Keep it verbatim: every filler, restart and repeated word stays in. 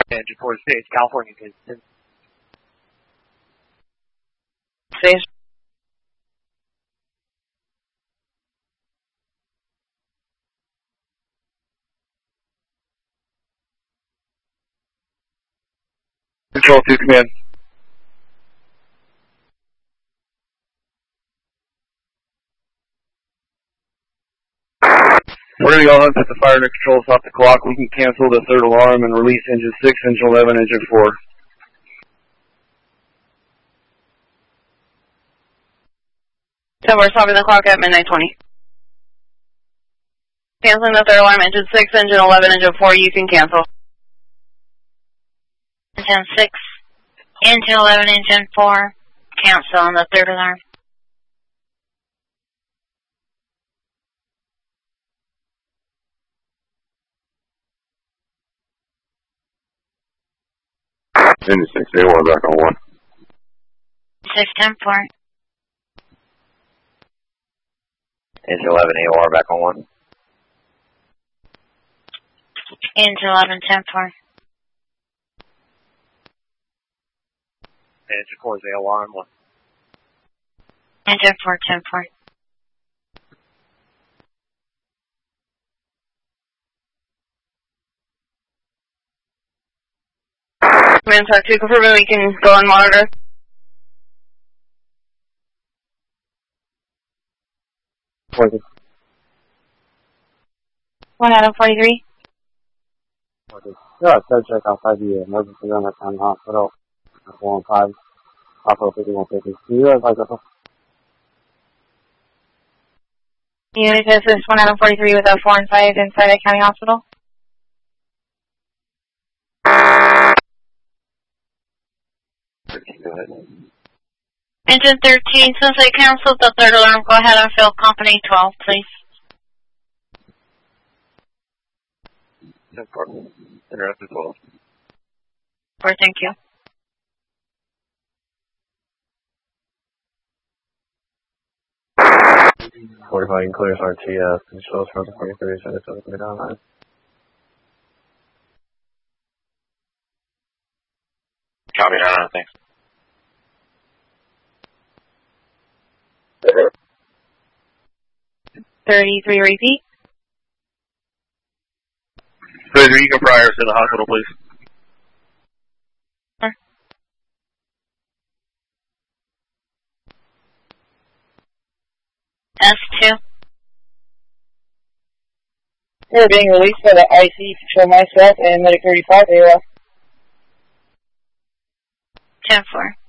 Engine four Stage, California. Stage. Control two, command. We're going to go hunt at the fire and control stop the clock. We can cancel the third alarm and release engine six, engine eleven, engine four. So we're stopping the clock at midnight twenty. Canceling the third alarm, engine six, engine eleven, engine four, you can cancel. Engine six, engine eleven, engine four, cancel on the third alarm. Engine six, A one back on one. six, ten, four. Engine eleven, A O R back on one. Engine eleven, ten, four. Engine four is A O R on one. Engine four, ten, four. Command talk two, confirming we can go on monitor. forty. one Adam forty-three. forty. Yeah, I said check outside the emergency room at County Hospital. four one five. Hospital fifty-one fifty. Can you advise us? Unit assist one Adam forty-three with a four and five inside the county hospital. Go ahead. Engine thirteen, since I canceled the third alarm, go ahead and fill company twelve, please. ten four. Interrupted twelve. Or thank you. forty-five, you can clear R T S. And show us from the forty-three, send it to the down. Copy, no, no, thanks. thirty-three, repeat. thirty-three, you can prior to the hospital, please. Sure. S two. We're being released by the I C to show myself and Medic thirty-five, A O R. ten four.